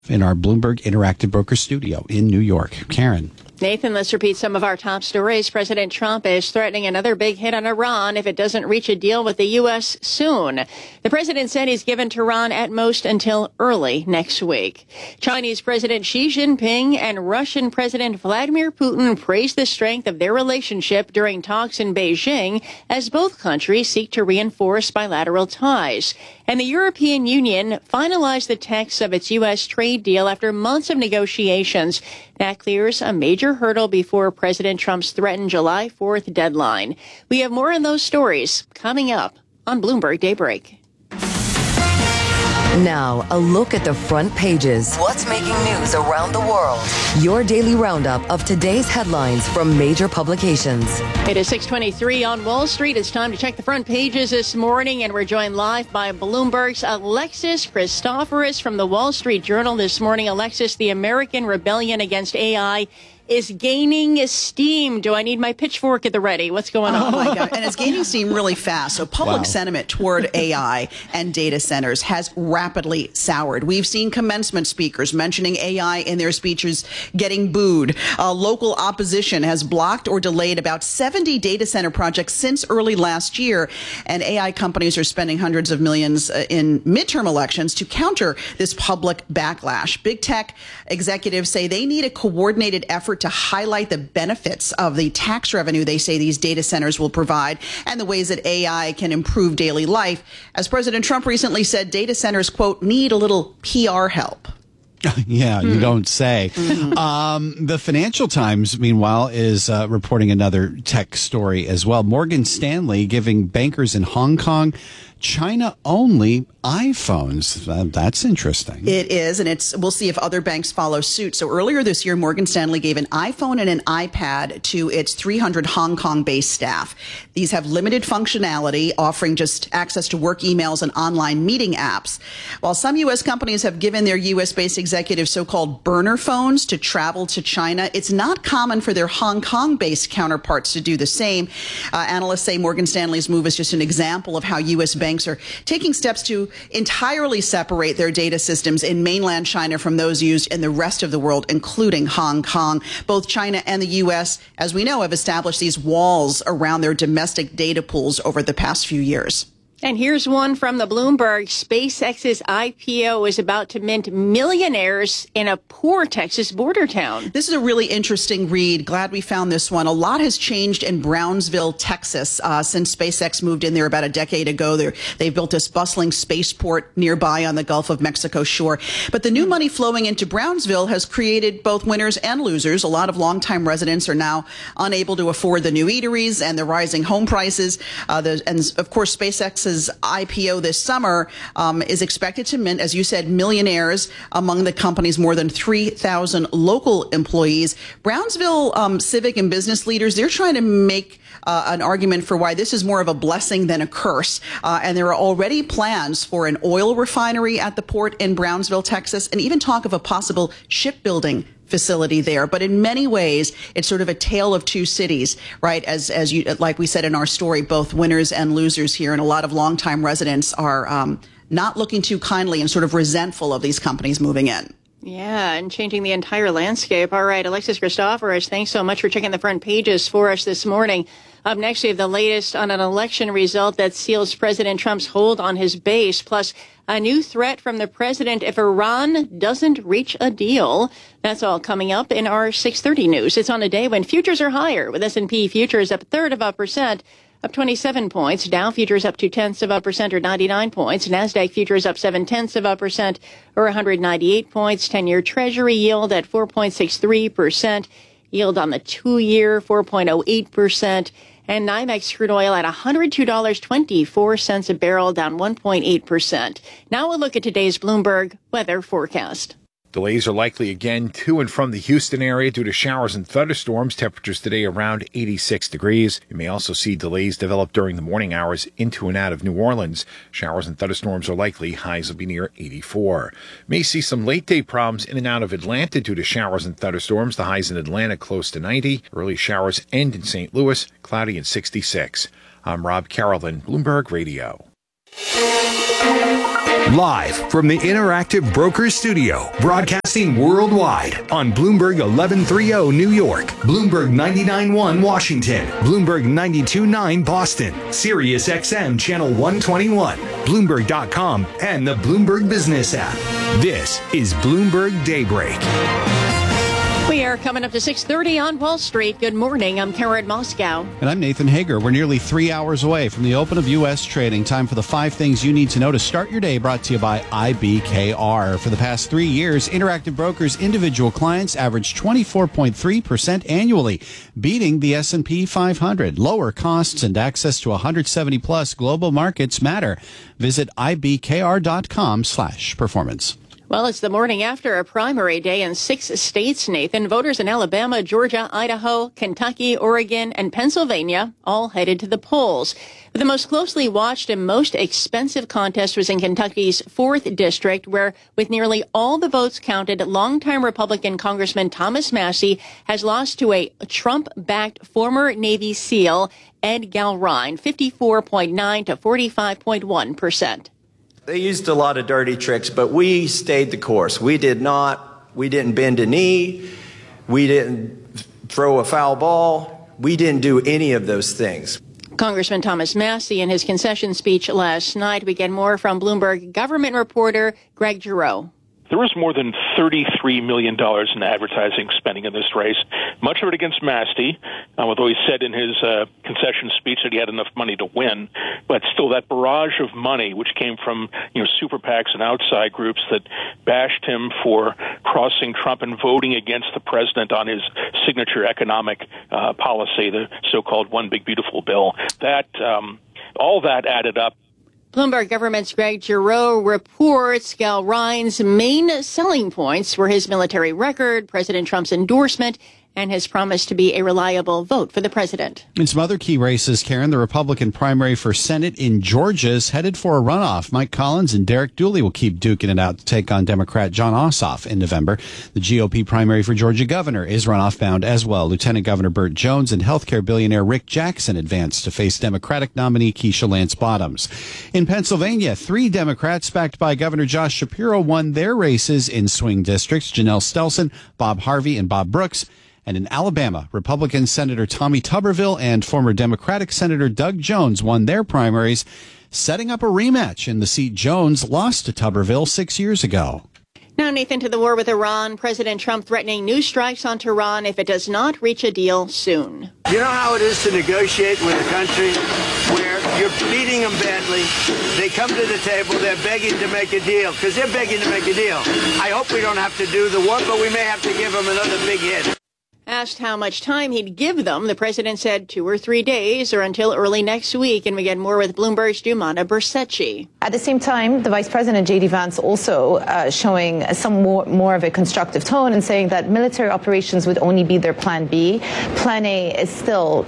in our Bloomberg Interactive Broker studio in New York. Karen. Nathan, let's repeat some of our top stories. President Trump is threatening another big hit on Iran if it doesn't reach a deal with the U.S. soon. The president said he's given Tehran at most until early next week. Chinese President Xi Jinping and Russian President Vladimir Putin praised the strength of their relationship during talks in Beijing as both countries seek to reinforce bilateral ties. And the European Union finalized the text of its U.S. trade deal after months of negotiations. That clears a major hurdle before President Trump's threatened July 4th deadline. We have more on those stories coming up on Bloomberg Daybreak. Now, a look at the front pages. What's making news around the world? Your daily roundup of today's headlines from major publications. It is 6:23 on Wall Street. It's time to check the front pages this morning, and we're joined live by Bloomberg's Alexis Christoforous from the Wall Street Journal this morning. Alexis, the American rebellion against AI is gaining steam. Do I need my pitchfork at the ready? What's going on? Oh, my God. And it's gaining steam really fast. So public sentiment toward AI and data centers has rapidly soured. We've seen commencement speakers mentioning AI in their speeches getting booed. Local opposition has blocked or delayed about 70 data center projects since early last year. And AI companies are spending hundreds of millions in midterm elections to counter this public backlash. Big tech executives say they need a coordinated effort to highlight the benefits of the tax revenue they say these data centers will provide and the ways that AI can improve daily life. As President Trump recently said, data centers, quote, need a little PR help. Yeah, you don't say. The Financial Times, meanwhile, is reporting another tech story as well. Morgan Stanley giving bankers in Hong Kong China-only iPhones. That's interesting. It is, and we'll see if other banks follow suit. So earlier this year, Morgan Stanley gave an iPhone and an iPad to its 300 Hong Kong-based staff. These have limited functionality, offering just access to work emails and online meeting apps. While some U.S. companies have given their U.S.-based executives so-called burner phones to travel to China, it's not common for their Hong Kong-based counterparts to do the same. Analysts say Morgan Stanley's move is just an example of how U.S. banks are taking steps to entirely separate their data systems in mainland China from those used in the rest of the world, including Hong Kong. Both China and the U.S., as we know, have established these walls around their domestic data pools over the past few years. And here's one from the Bloomberg. SpaceX's IPO is about to mint millionaires in a poor Texas border town. This is a really interesting read. Glad we found this one. A lot has changed in Brownsville, Texas, since SpaceX moved in there about a decade ago. They've built this bustling spaceport nearby on the Gulf of Mexico shore. But the new money flowing into Brownsville has created both winners and losers. A lot of longtime residents are now unable to afford the new eateries and the rising home prices. And of course, SpaceX's IPO this summer is expected to mint, as you said, millionaires among the company's more than 3,000 local employees. Brownsville civic and business leaders, they're trying to make an argument for why this is more of a blessing than a curse. And there are already plans for an oil refinery at the port in Brownsville, Texas, and even talk of a possible shipbuilding facility there. But in many ways, it's sort of a tale of two cities, right? As you, like we said in our story, both winners and losers here. And a lot of longtime residents are not looking too kindly and sort of resentful of these companies moving in. Yeah, and changing the entire landscape. All right, Alexis Christoforous, thanks so much for checking the front pages for us this morning. Up next, we have the latest on an election result that seals President Trump's hold on his base, plus a new threat from the president if Iran doesn't reach a deal. That's all coming up in our 6:30 news. It's on a day when futures are higher, with S&P futures up 0.33%, up 27 points. Dow futures up 0.2% or 99 points. NASDAQ futures up 0.7% or 198 points. 10-year Treasury yield at 4.63%. Yield on the 2-year, 4.08%. And NYMEX crude oil at $102.24 a barrel, down 1.8%. Now we'll look at today's Bloomberg weather forecast. Delays are likely again to and from the Houston area due to showers and thunderstorms. Temperatures today around 86 degrees. You may also see delays develop during the morning hours into and out of New Orleans. Showers and thunderstorms are likely. Highs will be near 84. May see some late day problems in and out of Atlanta due to showers and thunderstorms. The highs in Atlanta close to 90. Early showers end in St. Louis, cloudy and 66. I'm Rob Carolyn, Bloomberg Radio. Live from the Interactive Brokers Studio, broadcasting worldwide on Bloomberg 1130 New York, Bloomberg 99.1 Washington, Bloomberg 92.9 Boston, Sirius XM Channel 121, Bloomberg.com, and the Bloomberg Business app. This is Bloomberg Daybreak. We are coming up to 6:30 on Wall Street. Good morning. I'm Karen Moscow. And I'm Nathan Hager. We're nearly 3 hours away from the open of U.S. trading. Time for the 5 things you need to know to start your day, brought to you by IBKR. For the past 3 years, Interactive Brokers' individual clients averaged 24.3% annually, beating the S&P 500. Lower costs and access to 170-plus global markets matter. Visit ibkr.com/performance. Well, it's the morning after a primary day in 6 states, Nathan. Voters in Alabama, Georgia, Idaho, Kentucky, Oregon, and Pennsylvania all headed to the polls. The most closely watched and most expensive contest was in Kentucky's 4th District, where, with nearly all the votes counted, longtime Republican Congressman Thomas Massie has lost to a Trump-backed former Navy SEAL, Ed Galrine, 54.9 to 45.1%. They used a lot of dirty tricks, but we stayed the course. We didn't bend a knee. We didn't throw a foul ball. We didn't do any of those things. Congressman Thomas Massie in his concession speech last night. We get more from Bloomberg government reporter Greg Giroux. There was more than $33 million in advertising spending in this race, much of it against Massie, although he said in his concession speech that he had enough money to win. But still, that barrage of money, which came from super PACs and outside groups that bashed him for crossing Trump and voting against the president on his signature economic policy, the so-called One Big Beautiful Bill, that all that added up. Bloomberg government's Greg Giroux reports Galrine's main selling points were his military record, President Trump's endorsement, and his promise to be a reliable vote for the president. In some other key races, Karen, the Republican primary for Senate in Georgia is headed for a runoff. Mike Collins and Derek Dooley will keep duking it out to take on Democrat Jon Ossoff in November. The GOP primary for Georgia governor is runoff bound as well. Lieutenant Governor Burt Jones and healthcare billionaire Rick Jackson advance to face Democratic nominee Keisha Lance Bottoms. In Pennsylvania, 3 Democrats backed by Governor Josh Shapiro won their races in swing districts. Janelle Stelson, Bob Harvey, and Bob Brooks. And in Alabama, Republican Senator Tommy Tuberville and former Democratic Senator Doug Jones won their primaries, setting up a rematch in the seat Jones lost to Tuberville 6 years ago. Now, Nathan, to the war with Iran. President Trump threatening new strikes on Tehran if it does not reach a deal soon. You know how it is to negotiate with a country where you're beating them badly. They come to the table, they're begging to make a deal, because they're begging to make a deal. I hope we don't have to do the work, but we may have to give them another big hit. Asked how much time he'd give them, the president said 2 or 3 days or until early next week. And we get more with Bloomberg's Jumana Bersecci. At the same time, the Vice President, J.D. Vance, also showing some more of a constructive tone and saying that military operations would only be their plan B. Plan A is still